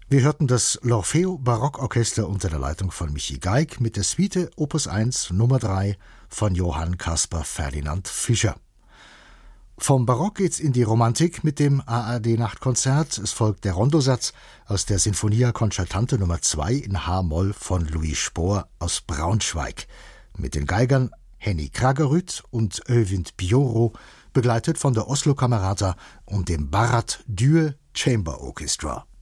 Wir hörten das L'Orfeo Barockorchester unter der Leitung von Michi Geig mit der Suite Opus 1 Nummer 3 von Johann Caspar Ferdinand Fischer. Vom Barock geht's in die Romantik mit dem ARD-Nachtkonzert. Es folgt der Rondosatz aus der Sinfonia Concertante Nummer 2 in H-Moll von Louis Spohr aus Braunschweig. Mit den Geigern Henny Kragerüt und Øyvind Bjoro, begleitet von der Oslo Camerata und dem Bharat Due Chamber Orchestra.